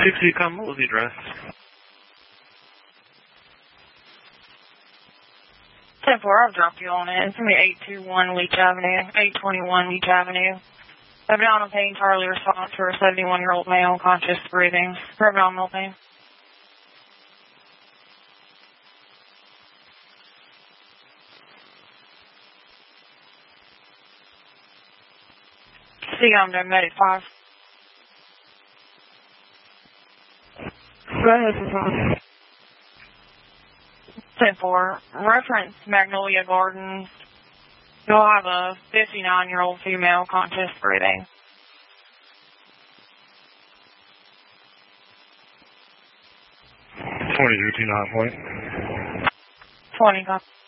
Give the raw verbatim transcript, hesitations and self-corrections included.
sixty, come, what was the address? ten four, I'll drop you on it. It's going to be eight two one Leach Avenue, eight twenty-one Leach Avenue. Abdominal pain, Charlie response for a seventy-one-year-old male, conscious breathing. For abdominal pain. See, I'm done, medic five. Go ahead, this is fine. ten four, reference Magnolia Gardens. You'll have a fifty-nine-year-old female, conscious breathing. twenty-three two nine point. twenty,